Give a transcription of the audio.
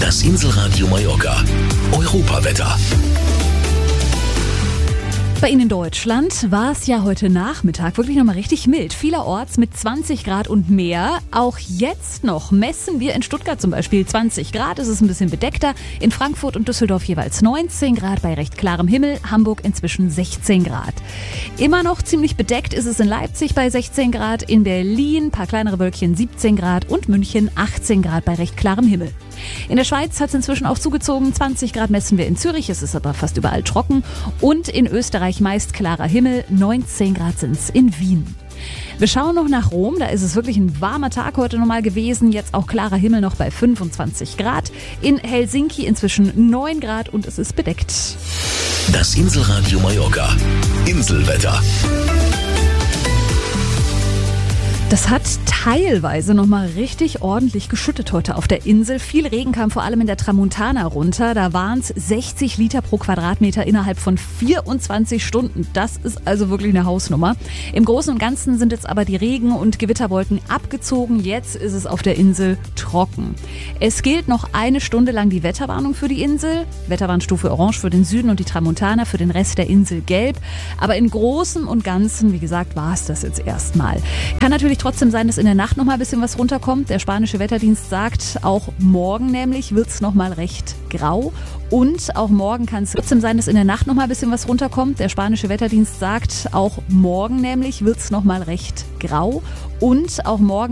Das Inselradio Mallorca. Europawetter. Bei Ihnen in Deutschland war es ja heute Nachmittag wirklich nochmal richtig mild. Vielerorts mit 20 Grad und mehr. Auch jetzt noch messen wir in Stuttgart zum Beispiel 20 Grad. Es ist ein bisschen bedeckter. In Frankfurt und Düsseldorf jeweils 19 Grad bei recht klarem Himmel. Hamburg inzwischen 16 Grad. Immer noch ziemlich bedeckt ist es in Leipzig bei 16 Grad. In Berlin ein paar kleinere Wölkchen 17 Grad und München 18 Grad bei recht klarem Himmel. In der Schweiz hat es inzwischen auch zugezogen. 20 Grad messen wir in Zürich, es ist aber fast überall trocken. Und in Österreich meist klarer Himmel, 19 Grad sind es in Wien. Wir schauen noch nach Rom, da ist es wirklich ein warmer Tag heute nochmal gewesen. Jetzt auch klarer Himmel noch bei 25 Grad. In Helsinki inzwischen 9 Grad und es ist bedeckt. Das Inselradio Mallorca. Inselwetter. Das hat teilweise nochmal richtig ordentlich geschüttet heute auf der Insel. Viel Regen kam vor allem in der Tramontana runter. Da waren es 60 Liter pro Quadratmeter innerhalb von 24 Stunden. Das ist also wirklich eine Hausnummer. Im Großen und Ganzen sind jetzt aber die Regen- und Gewitterwolken abgezogen. Jetzt ist es auf der Insel trocken. Es gilt noch eine Stunde lang die Wetterwarnung für die Insel. Wetterwarnstufe Orange für den Süden und die Tramontana, für den Rest der Insel gelb. Aber im Großen und Ganzen, wie gesagt, war es das jetzt erstmal. Kann natürlich trotzdem sein, dass in der Nacht noch mal ein bisschen was runterkommt. Der spanische Wetterdienst sagt, auch morgen nämlich wird es noch mal recht grau. Und auch morgen kann es trotzdem sein, dass in der Nacht noch mal ein bisschen was runterkommt. Der spanische Wetterdienst sagt, auch morgen nämlich wird es noch mal recht grau. Und auch morgen